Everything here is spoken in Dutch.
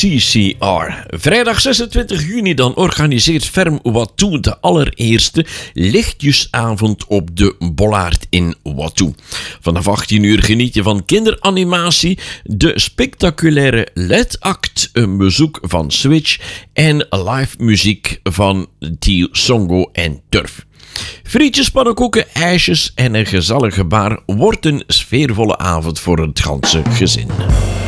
CCR. Vrijdag 26 juni dan organiseert Ferm Watou de allereerste lichtjesavond op de Bollaard in Watou. Vanaf 18 uur geniet je van kinderanimatie, de spectaculaire LED-act, een bezoek van Switch en live muziek van Tio Songo en Turf. Frietjes, pannenkoeken, ijsjes en een gezellige bar wordt een sfeervolle avond voor het ganse gezin.